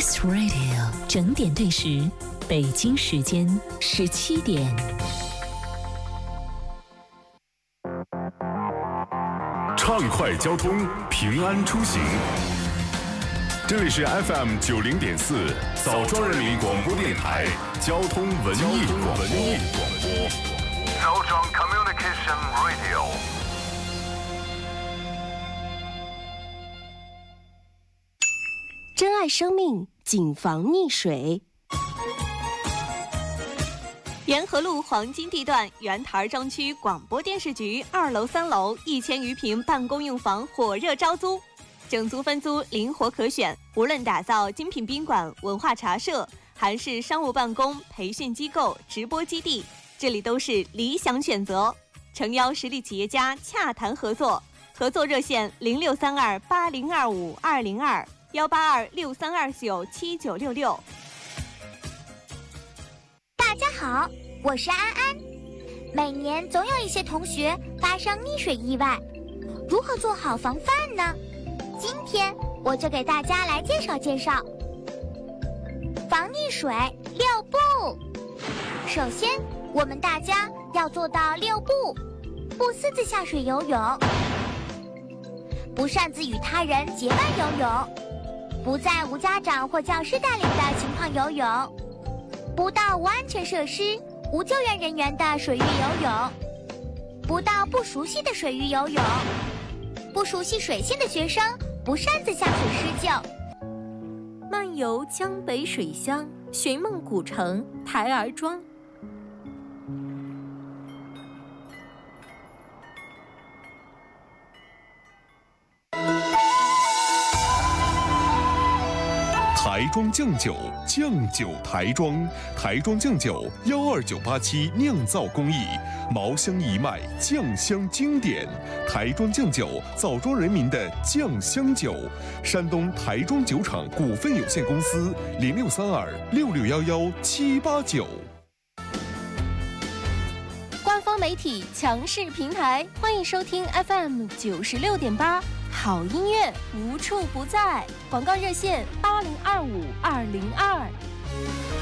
Ice Radio 整点对时，北京时间17点。 畅快交通，平安出行。这里是 FM90.4枣庄人民广播电台交通文艺广播。 枣庄 Communication Radio。 珍爱生命，谨防溺水。 沿河路黄金地段原台庄区广播电视局2楼、3楼1000余平办公用房火热招租，整租分租灵活可选，无论打造精品宾馆、文化茶社，还是商务办公、培训机构、直播基地，这里都是理想选择。诚邀实力企业家洽谈合作，合作热线0632802520，18263297966。 大家好，我是安安。每年总有一些同学发生溺水意外，如何做好防范呢？今天我就给大家来介绍介绍防溺水6步。首先，我们大家要做到6步：不私自下水游泳，不擅自与他人结伴游泳，不在无家长或教师带领的情况游泳，不到无安全设施、无救援人员的水域游泳，不到不熟悉的水域游泳，不熟悉水性的学生不擅自下水施救。 漫游江北水乡，寻梦古城台儿庄。 台庄酱酒，酱酒台庄，台庄酱酒12987酿造工艺，茅香一脉，酱香经典。台庄酱酒，枣庄人民的酱香酒。山东台庄酒厂股份有限公司06326611-789。 官方媒体强势平台，欢迎收听 FM96.8。好音乐无处不在，广告热线8025-202。